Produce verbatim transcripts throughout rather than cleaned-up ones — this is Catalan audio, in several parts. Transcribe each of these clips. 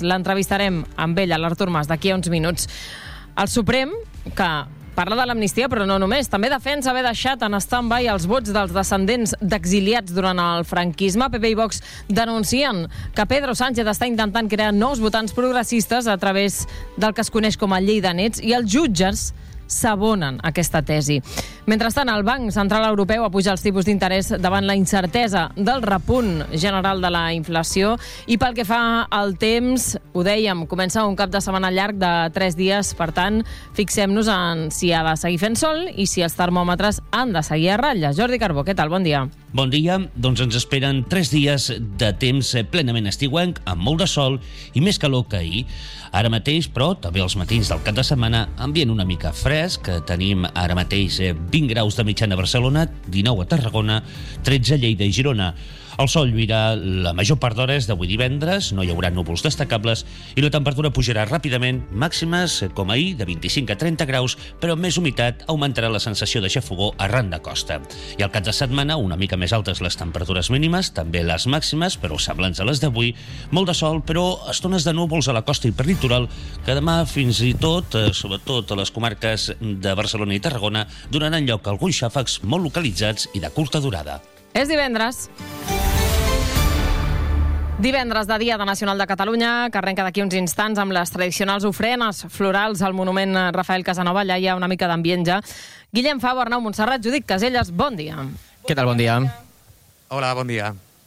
L'entrevistarem amb ell, a l'Artur Mas, d'aquí a uns minuts. El Suprem, que parla de l'amnistia, però no només. També defensa haver deixat en stand-by els vots dels descendents d'exiliats durant el franquisme. P P i Vox denuncien que Pedro Sánchez està intentant crear nous votants progressistes a través del que es coneix com a llei de nets, i els jutges s'abonen aquesta tesi. Mentrestant, el Banc Central Europeu apuja els tipus d'interès davant la incertesa del repunt general de la inflació. I pel que fa al temps, ho dèiem, comença un cap de setmana llarg de tres dies, per tant, fixem-nos en si ha de seguir fent sol i si els termòmetres han de seguir a ratlla. Jordi Carbó, què tal? Bon dia. Bon dia. Doncs ens esperen tres dies de temps plenament estiuenc, amb molt de sol i més calor que ahir. Ara mateix, però, també els matins del cap de setmana, ambient una mica fresc, que tenim ara mateix vint graus de mitjana a Barcelona, dinou a Tarragona, tretze a Lleida i Girona. El sol lluirà la major part d'hores d'avui divendres, no hi haurà núvols destacables i la temperatura pujarà ràpidament, màximes com ahir de vint-i-cinc a trenta graus, però amb més humitat augmentarà la sensació de xafogor arran de costa. I al cap de setmana, una mica més altes les temperatures mínimes, també les màximes, però semblants a les d'avui, molt de sol, però estones de núvols a la costa i per litoral, que demà fins i tot, sobretot a les comarques de Barcelona i Tarragona, donaran lloc a alguns xàfecs molt localitzats i de curta durada. És divendres. Divendres de Dia de Nacional de Catalunya, que arrenca d'aquí uns instants amb les tradicionals ofrenes florals al monument Rafael Casanova. Allà hi ha una mica d'ambient ja. Guillem Favo, Arnau Montserrat, Judit Caselles, bon dia. Què tal, bon dia? Hola, bon dia.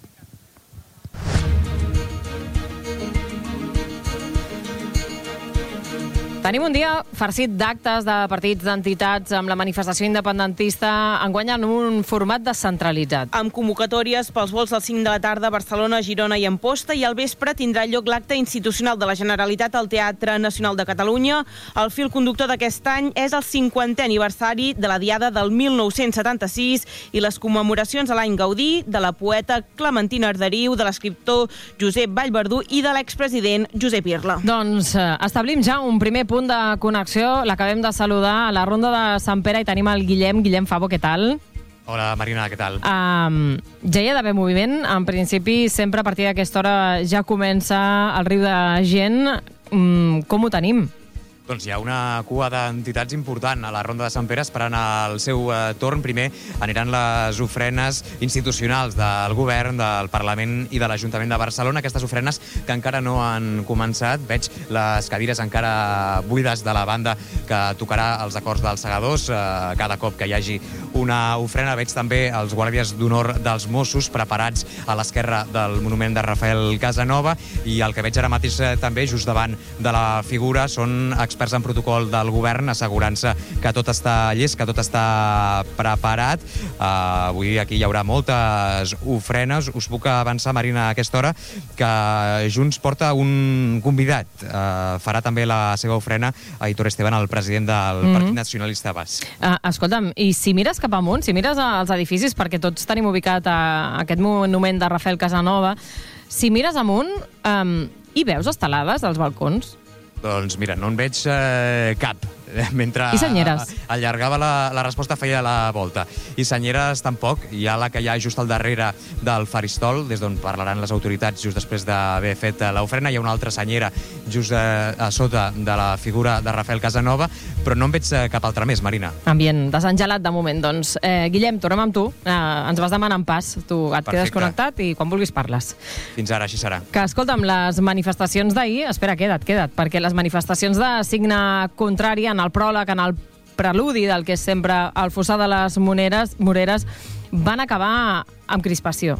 Tenim un dia farcit d'actes de partits, d'entitats, amb la manifestació independentista, enguany en un format descentralitzat. Amb convocatòries pels vols del cinc de la tarda a Barcelona, Girona i Amposta, i al vespre tindrà lloc l'acte institucional de la Generalitat al Teatre Nacional de Catalunya. El fil conductor d'aquest any és el cinquantè aniversari de la Diada del mil nou-cents setanta-sis i les commemoracions a l'any Gaudí, de la poeta Clementina Arderiu, de l'escriptor Josep Vallverdú i de l'expresident Josep Irla. Doncs eh, establim ja un primer punt de connexió. L'acabem de saludar a la Ronda de Sant Pere i tenim el Guillem. Guillem Favo, què tal? Hola, Marina, què tal? Um, ja hi ha d'haver moviment. En principi, sempre a partir d'aquesta hora ja comença el riu de gent. Um, com ho tenim? Doncs hi ha una cua d'entitats important a la Ronda de Sant Pere esperant el seu eh, torn. Primer aniran les ofrenes institucionals del govern, del Parlament i de l'Ajuntament de Barcelona. Aquestes ofrenes que encara no han començat. Veig les cadires encara buides de la banda que tocarà els acords dels segadors. Eh, cada cop que hi hagi una ofrena veig també els guàrdies d'honor dels Mossos preparats a l'esquerra del monument de Rafael Casanova, i el que veig ara mateix eh, també just davant de la figura són experts en protocol del govern assegurant-se que tot està llest, que tot està preparat. Uh, avui aquí hi haurà moltes ofrenes. Us puc avançar, Marina, a aquesta hora, que Junts porta un convidat. Uh, farà també la seva ofrena Aitor Esteban, el president del mm-hmm. Partit Nacionalista Basc. Uh, escolta'm, i si mires cap amunt, si mires als edificis, perquè tots tenim ubicat a aquest monument de Rafael Casanova, si mires amunt, um, hi veus estelades als balcons? Doncs mira, no en veig eh, cap. Mentre I senyeres? allargava la, la resposta, feia la volta. I senyeres tampoc. Hi ha la que hi ha just al darrere del faristol, des d'on parlaran les autoritats just després d'haver fet l'ofrena. Hi ha una altra senyera just a, a sota de la figura de Rafael Casanova, però no en veig cap altra més, Marina. Ambient desengelat de moment, doncs. Eh, Guillem, tornem amb tu. Eh, ens vas demanant pas. Tu et Perfecte. Quedes connectat i quan vulguis parles. Fins ara, així serà. Que, escolta'm, les manifestacions d'ahir... Espera, queda't, queda't, perquè les manifestacions de signe contrari en el pròleg, en el preludi del que és sempre el fossar de les moneres, Moreres, van acabar amb crispació.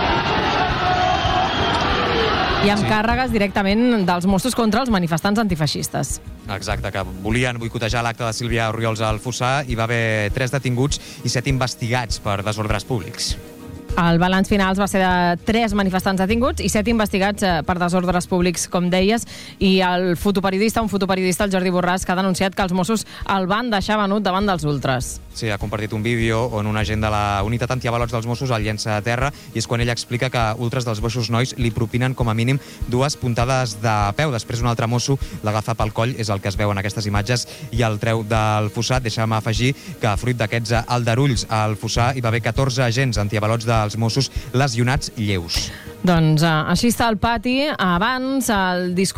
I amb sí. càrregues directament dels Mossos contra els manifestants antifeixistes. Exacte, que volien boicotejar l'acte de Sílvia Orriols al fossar. Hi va haver tres detinguts i set investigats per desordres públics. El balanç final va ser de tres manifestants detinguts i set investigats per desordres públics, com deies, i el fotoperiodista, un fotoperiodista, el Jordi Borràs, que ha denunciat que els Mossos el van deixar venut davant dels ultres. Sí, ha compartit un vídeo on un agent de la unitat antiavalots dels Mossos el llença a terra, i és quan ell explica que ultres dels Boixos Nois li propinen com a mínim dues puntades de peu. Després un altre mosso l'agafa pel coll, és el que es veu en aquestes imatges, i el treu del fossar. Deixa'm afegir que, fruit d'aquests aldarulls al fossar, hi va haver catorze agents antiavalots dels Mossos lesionats lleus. Doncs uh, així està el pati. Abans, el discurs